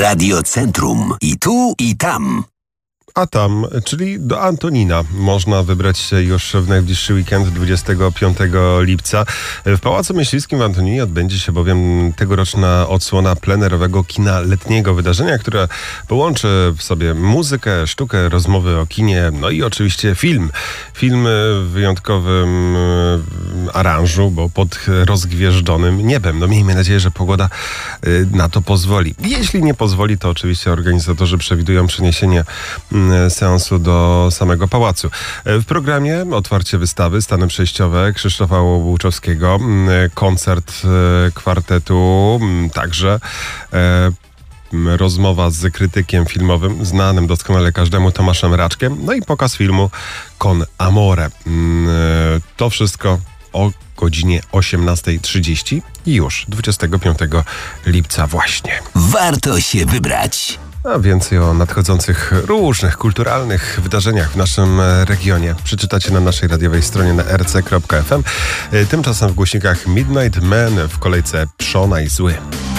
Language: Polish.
Radiocentrum. I tu, i tam. A tam, czyli do Antonina, można wybrać się już w najbliższy weekend 25 lipca. W Pałacu Myśliwskim w Antoninie odbędzie się bowiem tegoroczna odsłona plenerowego kina letniego, wydarzenia, które połączy w sobie muzykę, sztukę, rozmowy o kinie, no i oczywiście film. Film w wyjątkowym aranżu, bo pod rozgwieżdżonym niebem. No miejmy nadzieję, że pogoda na to pozwoli. Jeśli nie pozwoli, to oczywiście organizatorzy przewidują przeniesienie seansu do samego pałacu. W programie otwarcie wystawy, stany przejściowe Krzysztofa Łuczowskiego, koncert kwartetu, także rozmowa z krytykiem filmowym, znanym doskonale każdemu Tomaszem Raczkiem, no i pokaz filmu Con Amore. To wszystko o godzinie 18:30 i już 25 lipca właśnie. Warto się wybrać. A więcej o nadchodzących różnych kulturalnych wydarzeniach w naszym regionie przeczytacie na naszej radiowej stronie na rc.fm. Tymczasem w głośnikach Midnight Man, w kolejce Przonaj Zły.